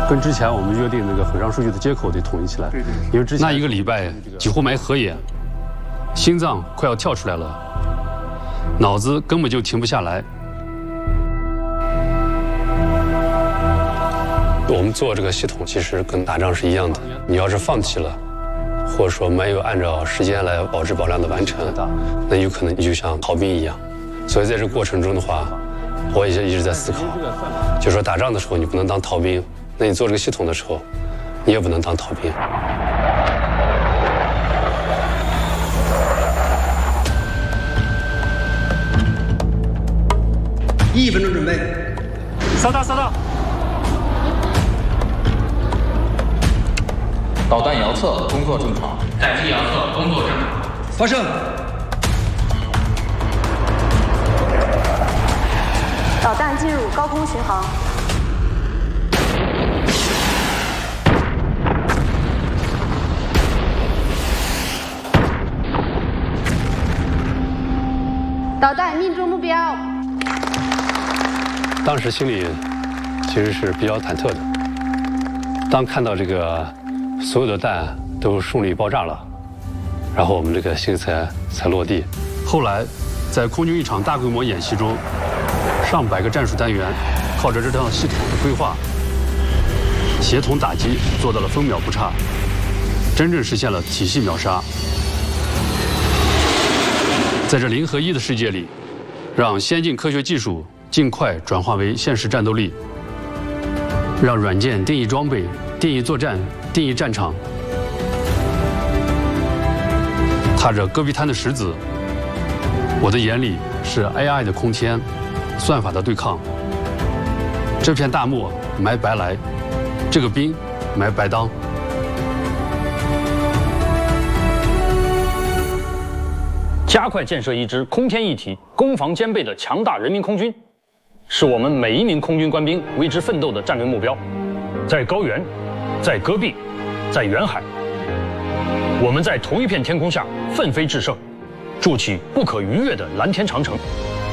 跟之前我们约定那个毁伤数据的接口得统一起来。对，因为之前那1个礼拜几乎没合眼，心脏快要跳出来了，脑子根本就停不下来。我们做这个系统其实跟打仗是一样的，你要是放弃了，或者说没有按照时间来保质保量的完成，那有可能你就像逃兵一样。所以在这个过程中的话，我也一直在思考，就说打仗的时候你不能当逃兵，那你做这个系统的时候，你也不能当逃兵。 1分钟准备， 收到收到。 导弹遥测工作正常， 待机遥测工作正常。 发射。 导弹进入高空巡航。导弹命中目标。 当时心里其实是比较忐忑的。当看到这个所有的弹都顺利爆炸了，然后我们这个心才落地。后来，在空军一场大规模演习中，上百个战术单元靠着这套系统的规划，协同打击，做到了分秒不差，真正实现了体系秒杀。在这0和1的世界里，让先进科学技术尽快转化为现实战斗力，让软件定义装备、定义作战、定义战场。踏着戈壁滩的石子，我的眼里是 AI 的空天，算法的对抗。这片大漠没白来，这个兵没白当。 加快建设一支空天一体、攻防兼备的强大人民空军，是我们每一名空军官兵为之奋斗的战略目标。在高原，在戈壁，在远海，我们在同一片天空下奋飞制胜，筑起不可逾越的蓝天长城。